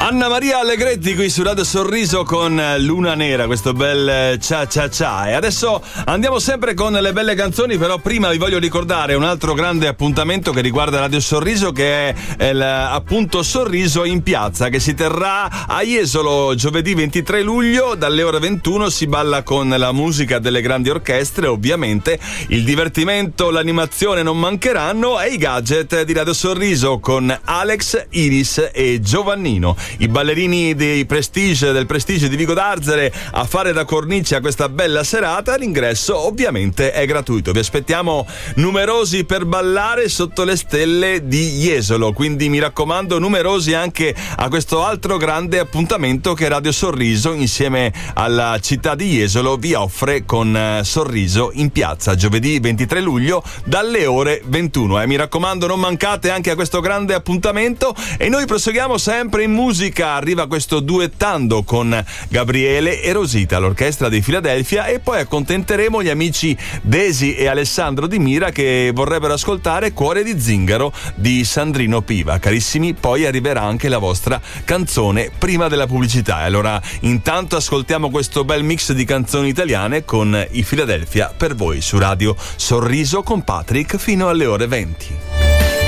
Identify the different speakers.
Speaker 1: Anna Maria Allegretti qui su Radio Sorriso con Luna Nera, questo bel cia cia cia. E adesso andiamo sempre con le belle canzoni, però prima vi voglio ricordare un altro grande appuntamento che riguarda Radio Sorriso, che è appunto Sorriso in Piazza, che si terrà a Jesolo giovedì 23 luglio dalle ore 21. Si balla con la musica delle grandi orchestre, ovviamente il divertimento, l'animazione non mancheranno, e i gadget di Radio Sorriso con Alex, Iris e Giovannino. I ballerini del Prestige di Vico d'Arzere a fare da cornice a questa bella serata. L'ingresso ovviamente è gratuito. Vi aspettiamo numerosi per ballare sotto le stelle di Jesolo, quindi mi raccomando, numerosi anche a questo altro grande appuntamento che Radio Sorriso insieme alla città di Jesolo vi offre con Sorriso in Piazza giovedì 23 luglio dalle ore 21. Mi raccomando, non mancate anche a questo grande appuntamento. E noi proseguiamo sempre in musica. Arriva questo duettando con Gabriele e Rosita, l'orchestra di Philadelphia, e poi accontenteremo gli amici Desi e Alessandro Di Mira che vorrebbero ascoltare Cuore di zingaro di Sandrino Piva. Carissimi, poi arriverà anche la vostra canzone prima della pubblicità. E allora intanto ascoltiamo questo bel mix di canzoni italiane con i Philadelphia per voi su Radio Sorriso con Patrick fino alle ore 20.